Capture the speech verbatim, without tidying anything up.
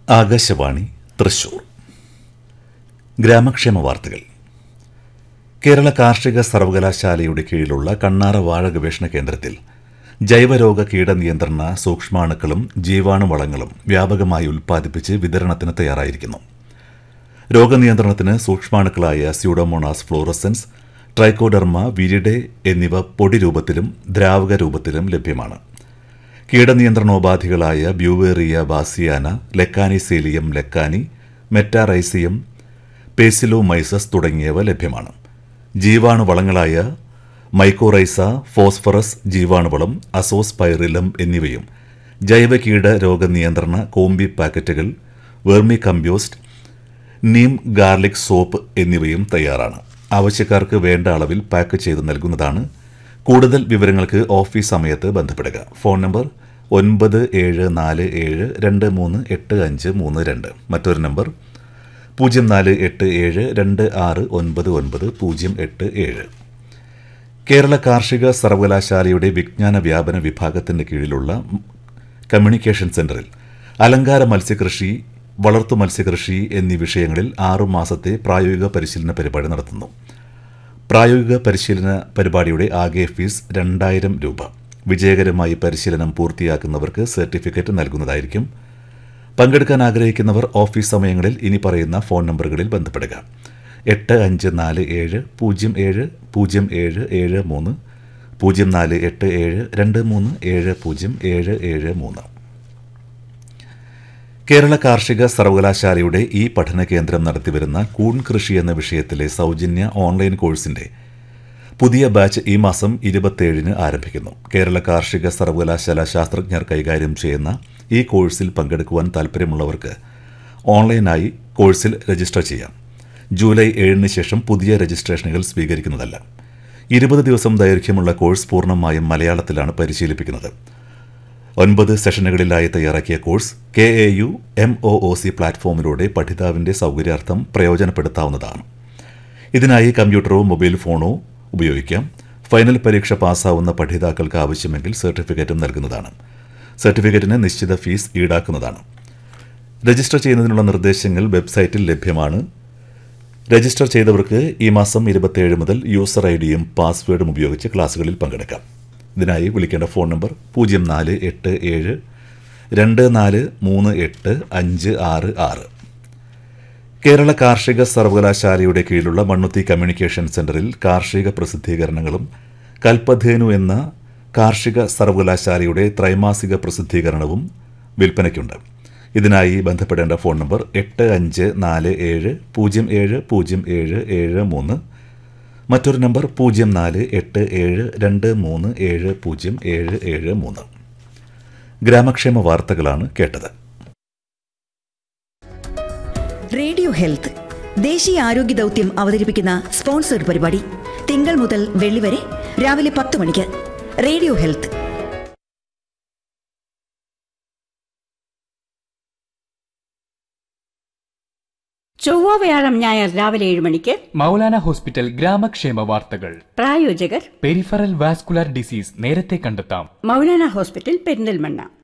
ആകാശവാണി തൃശൂർ. ഗ്രാമക്ഷേമ വാർത്തകൾ. കേരള കാർഷിക സർവകലാശാലയുടെ കീഴിലുള്ള കണ്ണാറ വാഴ ഗവേഷണ കേന്ദ്രത്തിൽ ജൈവരോഗ കീടനിയന്ത്രണ സൂക്ഷ്മാണുക്കളും ജീവാണുവളങ്ങളും വ്യാപകമായി ഉൽപ്പാദിപ്പിച്ച് വിതരണത്തിന് തയ്യാറായിരിക്കുന്നു. രോഗനിയന്ത്രണത്തിന് സൂക്ഷ്മാണുക്കളായ സ്യൂഡോമോണാസ് ഫ്ലോറസൻസ്, ട്രൈക്കോഡെർമ വിരിഡെ എന്നിവ പൊടി രൂപത്തിലും ദ്രാവക രൂപത്തിലും ലഭ്യമാണ്. കീടനിയന്ത്രണോപാധികളായ ബ്യൂവേറിയ bassiana, Lecanicillium lecanii, Metarhizium, Paecilomyces തുടങ്ങിയവ ലഭ്യമാണ്. ജീവാണുവളങ്ങളായ മൈക്കോറൈസ, ഫോസ്ഫറസ് ജീവാണുവളം, അസോസ്പൈറിലം എന്നിവയും ജൈവ കീട രോഗനിയന്ത്രണ കോമ്പി പാക്കറ്റുകൾ, vermi compost, Neem garlic soap എന്നിവയും തയ്യാറാണ്. ആവശ്യക്കാർക്ക് വേണ്ട അളവിൽ പാക്ക് ചെയ്ത് നൽകുന്നതാണ്. കൂടുതൽ വിവരങ്ങൾക്ക് ഓഫീസ് സമയത്ത് ബന്ധപ്പെടുക. ഫോൺ നമ്പർ ഒൻപത് ഏഴ് നാല് ഏഴ് രണ്ട് മൂന്ന് എട്ട് അഞ്ച് മൂന്ന് രണ്ട്. മറ്റൊരു നമ്പർ പൂജ്യം നാല് എട്ട് ഏഴ് രണ്ട് ആറ് ഒൻപത് ഒൻപത് പൂജ്യം എട്ട് ഏഴ്. കേരള കാർഷിക സർവകലാശാലയുടെ വിജ്ഞാന വ്യാപന വിഭാഗത്തിന്റെ കീഴിലുള്ള കമ്മ്യൂണിക്കേഷൻ സെന്ററിൽ അലങ്കാര മത്സ്യകൃഷി, വളർത്തു മത്സ്യകൃഷി എന്നീ വിഷയങ്ങളിൽ ആറുമാസത്തെ പ്രായോഗിക പരിശീലന പരിപാടി നടത്തുന്നു. പ്രായോഗിക പരിശീലന പരിപാടിയുടെ ആകെ ഫീസ് രണ്ടായിരം രൂപ. വിജയകരമായി പരിശീലനം പൂർത്തിയാക്കുന്നവർക്ക് സർട്ടിഫിക്കറ്റ് നൽകുന്നതായിരിക്കും. പങ്കെടുക്കാൻ ആഗ്രഹിക്കുന്നവർ ഓഫീസ് സമയങ്ങളിൽ ഇനി പറയുന്ന ഫോൺ നമ്പറുകളിൽ ബന്ധപ്പെടുക. എട്ട് അഞ്ച് നാല് ഏഴ് പൂജ്യം ഏഴ് പൂജ്യം ഏഴ് ഏഴ് മൂന്ന്, പൂജ്യം നാല് എട്ട് ഏഴ് രണ്ട് മൂന്ന് ഏഴ് പൂജ്യം ഏഴ് ഏഴ് മൂന്ന്. കേരള കാർഷിക സർവകലാശാലയുടെ ഈ പഠന കേന്ദ്രം നടത്തിവരുന്ന കൂൺ കൃഷി എന്ന വിഷയത്തിലെ സൗജന്യ ഓൺലൈൻ കോഴ്സിന്റെ പുതിയ ബാച്ച് ഈ മാസം ഇരുപത്തിയേഴിന് ആരംഭിക്കുന്നു. കേരള കാർഷിക സർവകലാശാല ശാസ്ത്രജ്ഞർ കൈകാര്യം ചെയ്യുന്ന ഈ കോഴ്സിൽ പങ്കെടുക്കുവാൻ താൽപ്പര്യമുള്ളവർക്ക് ഓൺലൈനായി കോഴ്സിൽ രജിസ്റ്റർ ചെയ്യാം. ജൂലൈ ഏഴിന് ശേഷം പുതിയ രജിസ്ട്രേഷനുകൾ സ്വീകരിക്കുന്നതല്ല. ഇരുപത് ദിവസം ദൈർഘ്യമുള്ള കോഴ്സ് പൂർണ്ണമായും മലയാളത്തിലാണ് പരിശീലിപ്പിക്കുന്നത്. ഒൻപത് സെഷനുകളിലായി തയ്യാറാക്കിയ course K A U M O O C പ്ലാറ്റ്ഫോമിലൂടെ പഠിതാവിന്റെ സൗകര്യാർത്ഥം പ്രയോജനപ്പെടുത്താവുന്നതാണ്. ഇതിനായി കമ്പ്യൂട്ടറോ മൊബൈൽ ഫോണോ ഉപയോഗിക്കാം. ഫൈനൽ പരീക്ഷ പാസ്സാവുന്ന പഠിതാക്കൾക്ക് ആവശ്യമെങ്കിൽ സർട്ടിഫിക്കറ്റും നൽകുന്നതാണ്. സർട്ടിഫിക്കറ്റിന് നിശ്ചിത ഫീസ് ഈടാക്കുന്നതാണ്. രജിസ്റ്റർ ചെയ്യുന്നതിനുള്ള നിർദ്ദേശങ്ങൾ വെബ്സൈറ്റിൽ ലഭ്യമാണ്. രജിസ്റ്റർ ചെയ്തവർക്ക് ഈ മാസം ഇരുപത്തിയേഴ് മുതൽ യൂസർ ഐ ഡിയും പാസ്വേഡും ഉപയോഗിച്ച് ക്ലാസുകളിൽ പങ്കെടുക്കാം. ഇതിനായി വിളിക്കേണ്ട ഫോൺ നമ്പർ പൂജ്യം നാല് എട്ട് ഏഴ് രണ്ട് നാല് മൂന്ന് എട്ട് അഞ്ച് ആറ് ആറ്. കേരള കാർഷിക സർവകലാശാലയുടെ കീഴിലുള്ള മണ്ണുത്തി കമ്മ്യൂണിക്കേഷൻ സെന്ററിൽ കാർഷിക പ്രസിദ്ധീകരണങ്ങളും കൽപ്പധേനു എന്ന കാർഷിക സർവകലാശാലയുടെ ത്രൈമാസിക പ്രസിദ്ധീകരണവും വിൽപ്പനയ്ക്കുണ്ട്. ഇതിനായി ബന്ധപ്പെടേണ്ട ഫോൺ നമ്പർ എട്ട് അഞ്ച് നാല് ഏഴ് പൂജ്യം ഏഴ് പൂജ്യം ഏഴ് ഏഴ് മൂന്ന്. മറ്റൊരു നമ്പർ പൂജ്യം നാല് എട്ട് ഏഴ് രണ്ട് മൂന്ന് ഏഴ് പൂജ്യം ഏഴ് ഏഴ് മൂന്ന്. ഗ്രാമക്ഷേമ വാർത്തകളാണ് കേട്ടത്. റേഡിയോ ഹെൽത്ത് ദേശീയ ആരോഗ്യ ദൗത്യം അവതരിപ്പിക്കുന്ന സ്പോൺസർഡ് പരിപാടി തിങ്കൾ മുതൽ വെള്ളി വരെ രാവിലെ പത്ത് മണിക്ക്. Radio health. ചൊവ്വ വ്യാഴം ഞായർ രാവിലെ ഏഴ് മണിക്ക് മൗലാന ഹോസ്പിറ്റൽ ഗ്രാമക്ഷേമ വാർത്തകൾ. പ്രായോജകർ പെരിഫറൽ വാസ്കുലർ ഡിസീസ് നേരത്തെ കണ്ടെത്താം. മൗലാന ഹോസ്പിറ്റൽ പെരിന്തൽമണ്ണ.